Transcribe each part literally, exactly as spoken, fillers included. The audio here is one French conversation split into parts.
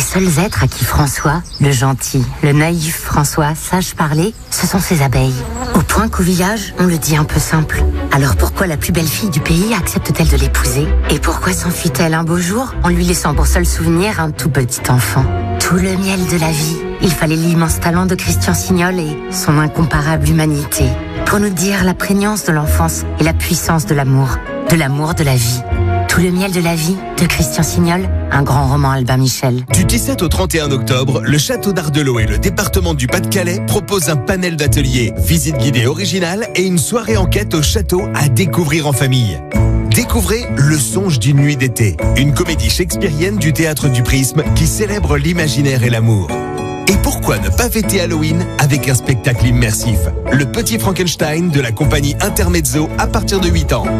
seuls êtres à qui François, le gentil, le naïf François, sache parler, ce sont ses abeilles. Au point qu'au village, on le dit un peu simple. Alors pourquoi la plus belle fille du pays accepte-t-elle de l'épouser? Et pourquoi s'enfuit-elle un beau jour en lui laissant pour seul souvenir un tout petit enfant? Tout le miel de la vie. Il fallait l'immense talent de Christian Signol et son incomparable humanité pour nous dire la prégnance de l'enfance et la puissance de l'amour, de l'amour de la vie. Tout le miel de la vie de Christian Signol, un grand roman Albin Michel. Du dix-sept au trente et un octobre, le château d'Ardelot et le département du Pas-de-Calais proposent un panel d'ateliers, visites guidées originales et une soirée enquête au château à découvrir en famille. Découvrez Le songe d'une nuit d'été, une comédie shakespearienne du théâtre du Prisme qui célèbre l'imaginaire et l'amour. Et pourquoi ne pas fêter Halloween avec un spectacle immersif, Le Petit Frankenstein de la compagnie Intermezzo à partir de huit ans.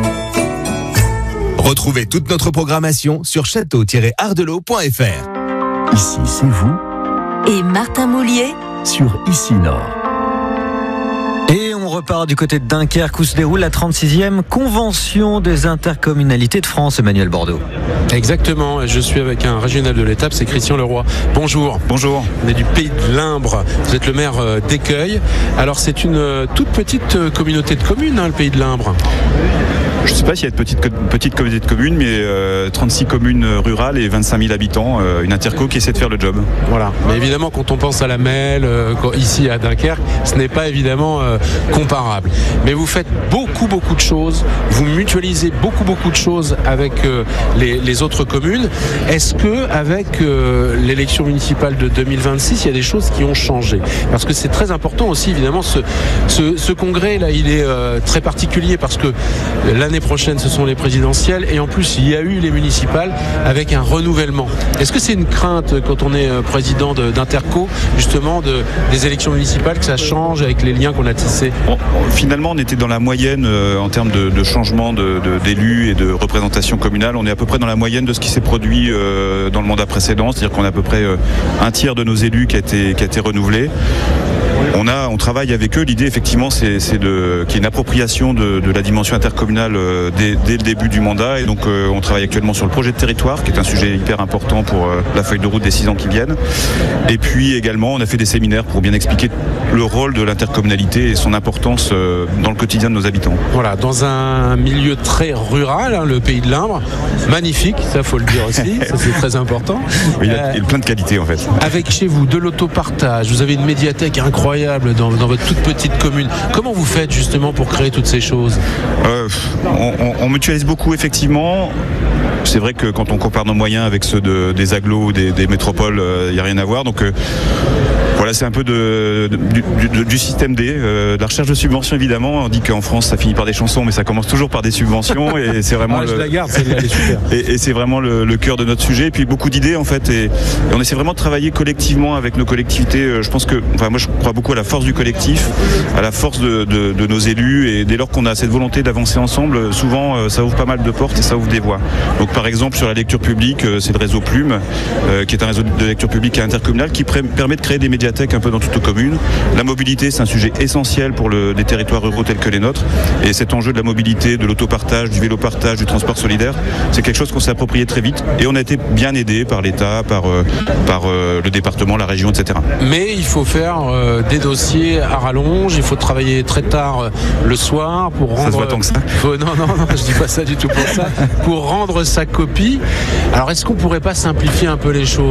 Retrouvez toute notre programmation sur château tiret ardelot point f r. Ici, c'est vous. Et Martin Moulier sur Ici Nord. Et on repart du côté de Dunkerque où se déroule la trente-sixième convention des intercommunalités de France, Emmanuel Bordeaux. Exactement, je suis avec un régional de l'étape, c'est Christian Leroy. Bonjour. Bonjour. On est du pays de l'Imbre, vous êtes le maire d'Écueil. Alors c'est une toute petite communauté de communes, hein, le pays de l'Imbre. Je ne sais pas s'il y a de petites, petites communautés de communes, mais euh, trente-six communes rurales et vingt-cinq mille habitants, euh, une interco qui essaie de faire le job. Voilà, mais évidemment quand on pense à la Melle, euh, ici à Dunkerque, ce n'est pas évidemment euh, comparable. Mais vous faites beaucoup beaucoup de choses, vous mutualisez beaucoup beaucoup de choses avec euh, les, les autres communes. Est-ce que avec euh, l'élection municipale de deux mille vingt-six, il y a des choses qui ont changé? Parce que c'est très important aussi évidemment, ce, ce, ce congrès là, il est euh, très particulier parce que l'année prochaine ce sont les présidentielles et en plus il y a eu les municipales avec un renouvellement. Est-ce que c'est une crainte quand on est président d'Interco justement de, des élections municipales que ça change avec les liens qu'on a tissés? Bon, finalement on était dans la moyenne euh, en termes de, de changement de, de, d'élus et de représentation communale. On est à peu près dans la moyenne de ce qui s'est produit euh, dans le mandat précédent, c'est-à-dire qu'on a à peu près euh, un tiers de nos élus qui a été, qui a été renouvelé. On, a, on travaille avec eux. L'idée, effectivement, c'est, c'est de, qu'il y ait une appropriation de, de la dimension intercommunale euh, dès, dès le début du mandat. Et donc, euh, on travaille actuellement sur le projet de territoire, qui est un sujet hyper important pour euh, la feuille de route des six ans qui viennent. Et puis également, on a fait des séminaires pour bien expliquer le rôle de l'intercommunalité et son importance euh, dans le quotidien de nos habitants. Voilà, dans un milieu très rural, hein, le pays de l'Imbre, magnifique, ça faut le dire aussi, ça c'est très important. Oui, il y a euh, plein de qualités en fait. Avec chez vous de l'autopartage, vous avez une médiathèque incroyable dans, dans votre toute petite commune. Comment vous faites justement pour créer toutes ces choses? euh, on, on, on mutualise beaucoup effectivement. C'est vrai que quand on compare nos moyens avec ceux de, des agglos ou des, des métropoles, il euh, n'y a rien à voir. Donc euh, voilà, c'est un peu de, de, du, du système D, euh, de la recherche de subventions évidemment. On dit qu'en France ça finit par des chansons, mais ça commence toujours par des subventions et c'est vraiment ah, le, je la garde, celle-là, elle est super. et, et c'est vraiment le, le cœur de notre sujet. Et puis beaucoup d'idées en fait, et, et on essaie vraiment de travailler collectivement avec nos collectivités. Je pense que, enfin moi je crois beaucoup à la force du collectif, à la force de, de, de nos élus, et dès lors qu'on a cette volonté d'avancer ensemble, souvent ça ouvre pas mal de portes et ça ouvre des voies. Donc par exemple sur la lecture publique, c'est le réseau Plume, euh, qui est un réseau de lecture publique intercommunal qui pré- permet de créer des médiathèques un peu dans toutes nos communes. La mobilité, c'est un sujet essentiel pour le, des territoires ruraux tels que les nôtres, et cet enjeu de la mobilité, de l'autopartage, du vélopartage, du transport solidaire, c'est quelque chose qu'on s'est approprié très vite et on a été bien aidé par l'État, par, euh, par euh, le département, la région, et cetera. Mais il faut faire euh, des dossiers à rallonge, il faut travailler très tard euh, le soir pour rendre... Ça se voit tant que ça. Faut... Non, non, non, je dis pas ça du tout pour ça. Pour rendre sa copie. Alors est-ce qu'on pourrait pas simplifier un peu les choses ?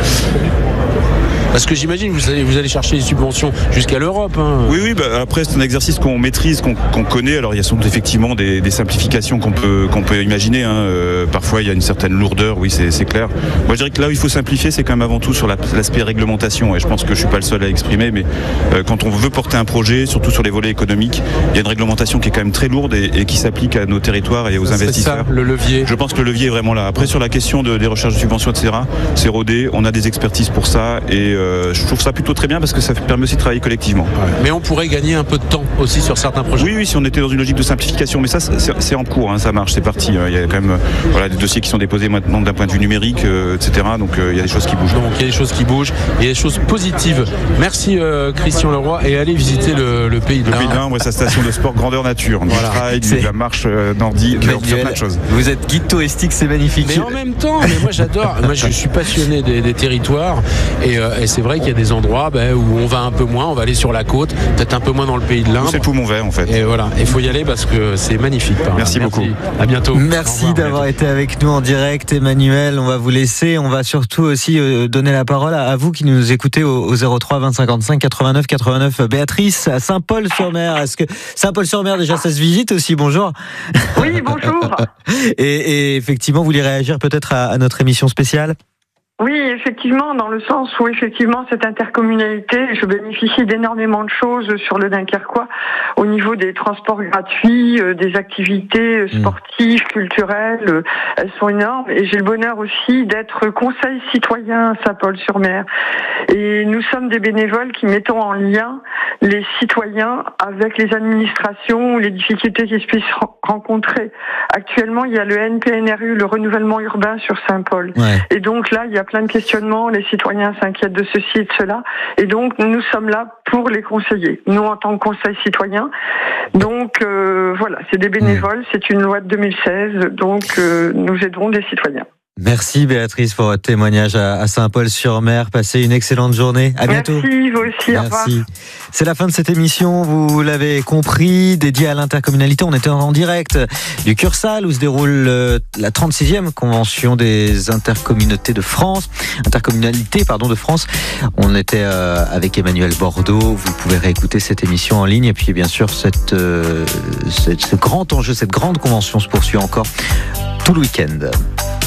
Parce que j'imagine que vous allez, vous allez chercher des subventions jusqu'à l'Europe. Hein. Oui, oui. Bah après, c'est un exercice qu'on maîtrise, qu'on, qu'on connaît. Alors, il y a sans doute effectivement des, des simplifications qu'on peut, qu'on peut imaginer. Hein. Euh, parfois, il y a une certaine lourdeur. Oui, c'est, c'est clair. Moi, je dirais que là où il faut simplifier, c'est quand même avant tout sur la, l'aspect réglementation. Et je pense que je suis pas le seul à exprimer, mais euh, quand on veut porter un projet, surtout sur les volets économiques, il y a une réglementation qui est quand même très lourde et, et qui s'applique à nos territoires et aux ça, investisseurs. C'est ça, le levier. Je pense que le levier est vraiment là. Après, sur la question de, des recherches de subventions, et cetera, c'est rodé. On a des expertises pour ça et euh, je trouve ça plutôt très bien parce que ça permet aussi de travailler collectivement. Ouais. Mais on pourrait gagner un peu de temps aussi sur certains projets. Oui, oui, si on était dans une logique de simplification, mais ça c'est, c'est en cours, hein, ça marche, c'est parti. Il y a quand même voilà, des dossiers qui sont déposés maintenant d'un point de vue numérique, euh, et cetera. Donc euh, il y a des choses qui bougent. Donc il y a des choses qui bougent, il y a des choses positives. Merci euh, Christian Leroy et allez visiter le, le Pays de Le l'Ain. Pays de l'Ain, ouais, sa station de sport grandeur nature, Voilà. du trail, C'est... de la marche euh, nordique, de Manuel, plein de choses. vous êtes guide touristique, c'est magnifique. Mais en même temps, mais moi j'adore, moi je suis passionné des, des territoires et, euh, et c'est vrai qu'il y a des endroits ben, où on va un peu moins, on va aller sur la côte, peut-être un peu moins dans le Pays de l'Ain. C'est le poumon vert en fait. Et voilà, il faut y aller parce que c'est magnifique. Merci, Merci beaucoup. À bientôt. Merci revoir, d'avoir été avec nous en direct, Emmanuel. On va vous laisser. On va surtout aussi euh, donner la parole à, à vous qui nous écoutez au, au zéro trois vingt cinquante-cinq quatre-vingt-neuf quatre-vingt-neuf. Béatrice, à Saint-Paul-sur-Mer. Est-ce que Saint-Paul-sur-Mer, déjà, ça se visite aussi? Bonjour. Oui, bonjour. et, et effectivement, vous voulez réagir peut-être à, à notre émission spéciale? Oui, effectivement, dans le sens où effectivement cette intercommunalité, je bénéficie d'énormément de choses sur le Dunkerquois au niveau des transports gratuits, euh, des activités sportives, culturelles, euh, elles sont énormes. Et j'ai le bonheur aussi d'être conseil citoyen à Saint-Paul-sur-Mer. Et nous sommes des bénévoles qui mettons en lien les citoyens avec les administrations, les difficultés qu'ils puissent rencontrer. Actuellement, il y a le N P N R U, le renouvellement urbain sur Saint-Paul. Ouais. Et donc là, il y a plein de questionnements, les citoyens s'inquiètent de ceci et de cela, et donc nous sommes là pour les conseiller, nous en tant que conseil citoyen. Donc euh, voilà, c'est des bénévoles, c'est une loi de deux mille seize, donc euh, nous aidons des citoyens. Merci Béatrice pour votre témoignage à Saint-Paul-sur-Mer. Passez une excellente journée. À bientôt. Merci, vous aussi. Au revoir. Merci. C'est la fin de cette émission, vous l'avez compris, dédiée à l'intercommunalité. On était en direct du Cursal où se déroule la trente-sixième convention des intercommunautés de France, intercommunalité pardon de France. On était avec Emmanuel Bordeaux. Vous pouvez réécouter cette émission en ligne et puis bien sûr cette, cette ce grand enjeu, cette grande convention se poursuit encore tout le week-end.